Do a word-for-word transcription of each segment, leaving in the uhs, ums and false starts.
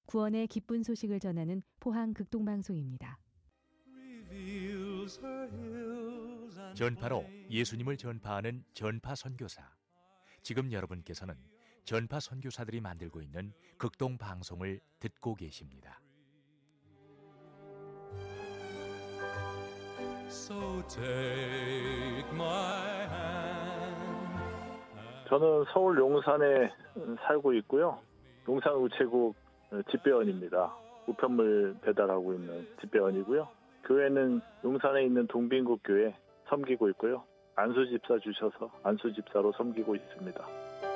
구원의 기쁜 소식을 전하는 포항 극동방송입니다. 전파로 예수님을 전파하는 전파 선교사. 지금 여러분께서는 전파 선교사들이 만들고 있는 극동 방송을 듣고 계십니다. So take my hand. 저는 서울 용산에 살고 있고요. 용산 우체국 집배원입니다. 우편물 배달하고 있는 집배원이고요. 교회는 용산에 있는 동빙국 교회 섬기고 있고요. 안수 집사 주셔서 안수 집사로 섬기고 있습니다.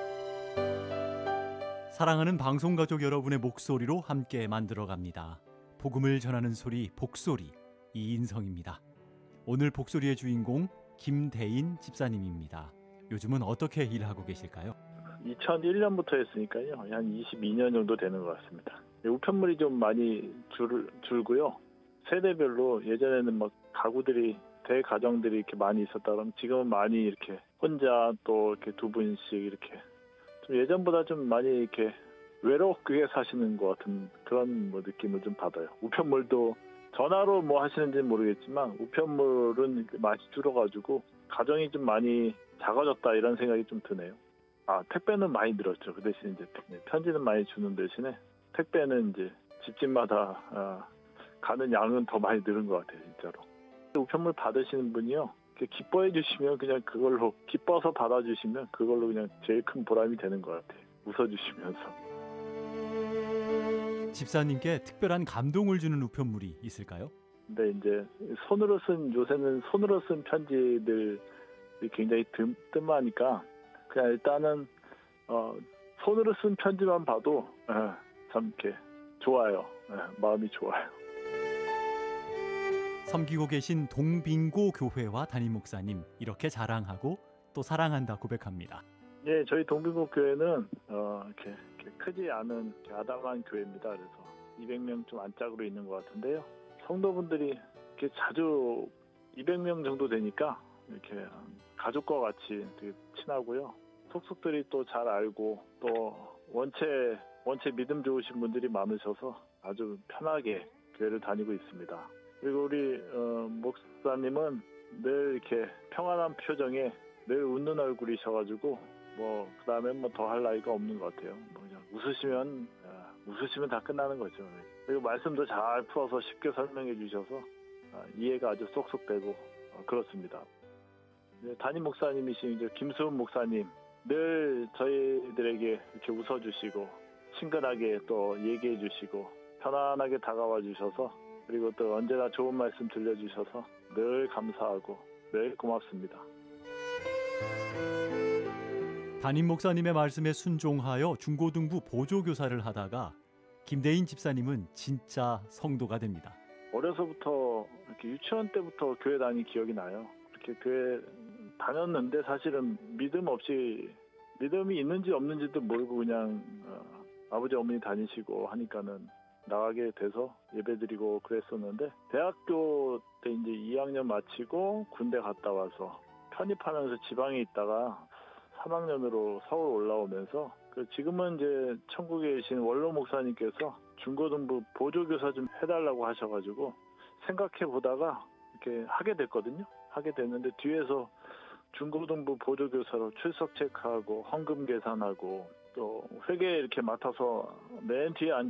사랑하는 방송가족 여러분의 목소리로 함께 만들어갑니다. 복음을 전하는 소리 복소리 이인성입니다. 오늘 복소리의 주인공 김대인 집사님입니다. 요즘은 어떻게 일하고 계실까요? 이천일 년부터 했으니까요. 한 이십이 년 정도 되는 것 같습니다. 우편물이 좀 많이 줄, 줄고요. 세대별로 예전에는 막 가구들이 대가정들이 이렇게 많이 있었다면 지금은 많이 이렇게 혼자 또 이렇게 두 분씩 이렇게 좀 예전보다 좀 많이 이렇게 외롭게 사시는 것 같은 그런 뭐 느낌을 좀 받아요. 우편물도 전화로 뭐 하시는지는 모르겠지만 우편물은 많이 줄어가지고 가정이 좀 많이 작아졌다 이런 생각이 좀 드네요. 아, 택배는 많이 늘었죠. 그 대신 이제 편지는 많이 주는 대신에 택배는 이제 집집마다 아, 가는 양은 더 많이 늘은 것 같아요, 진짜로. 우편물 받으시는 분이요, 기뻐해 주시면 그냥 그걸로 기뻐서 받아주시면 그걸로 그냥 제일 큰 보람이 되는 것 같아요. 웃어주시면서. 집사님께 특별한 감동을 주는 우편물이 있을까요? 근데 이제 손으로 쓴 요새는 손으로 쓴 편지들이 굉장히 뜸, 뜸하니까 그냥 일단은 어, 손으로 쓴 편지만 봐도 에, 참 이렇게 좋아요. 에, 마음이 좋아요. 섬기고 계신 동빙고 교회와 담임 목사님 이렇게 자랑하고 또 사랑한다 고백합니다. 예, 저희 동빙고 교회는 어, 이렇게, 이렇게 크지 않은 이렇게 아담한 교회입니다. 그래서 이백 명 좀 안짝으로 있는 것 같은데요. 성도분들이 이렇게 자주 이백 명 정도 되니까 이렇게 가족과 같이 되게 친하고요. 속속들이 또 잘 알고 또 원체 원체 믿음 좋으신 분들이 많으셔서 아주 편하게 교회를 다니고 있습니다. 그리고 우리 어, 목사님은 늘 이렇게 평안한 표정에 늘 웃는 얼굴이셔가지고 뭐 그다음에 뭐 더 할 나위가 없는 것 같아요. 뭐 그냥 웃으시면 아, 웃으시면 다 끝나는 거죠. 그리고 말씀도 잘 풀어서 쉽게 설명해 주셔서 아, 이해가 아주 쏙쏙 되고 어, 그렇습니다. 네, 담임 목사님이신 이제 김수훈 목사님 늘 저희들에게 이렇게 웃어주시고 친근하게 또 얘기해 주시고 편안하게 다가와 주셔서 그리고 또 언제나 좋은 말씀 들려주셔서 늘 감사하고 늘 고맙습니다. 담임 목사님의 말씀에 순종하여 중고등부 보조교사를 하다가 김대인 집사님은 진짜 성도가 됩니다. 어려서부터 이렇게 유치원 때부터 교회 다닌 기억이 나요. 이렇게 교회 다녔는데 사실은 믿음 없이 믿음이 있는지 없는지도 모르고 그냥 어, 아버지 어머니 다니시고 하니까는 나가게 돼서 예배드리고 그랬었는데 대학교 때 이제 이 학년 마치고 군대 갔다 와서 편입하면서 지방에 있다가 삼 학년으로 서울 올라오면서 그 지금은 이제 천국에 계신 원로 목사님께서 중고등부 보조교사 좀 해달라고 하셔가지고 생각해 보다가 이렇게 하게 됐거든요. 하게 됐는데 뒤에서 중고등부 보조교사로 출석 체크하고 헌금 계산하고 또 회계 이렇게 맡아서 맨 뒤에 앉아